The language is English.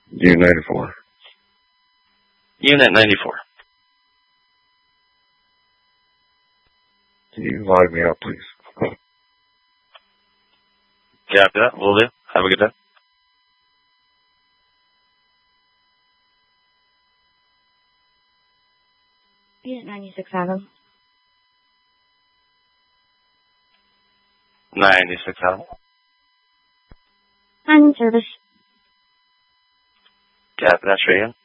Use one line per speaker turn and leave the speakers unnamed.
Unit 94.
Unit 94.
Can you log me up, please?
Copy that. Will do. Have a good day.
Unit 96 Adam.
96 Adam.
I'm in service.
Copy that. Straight in.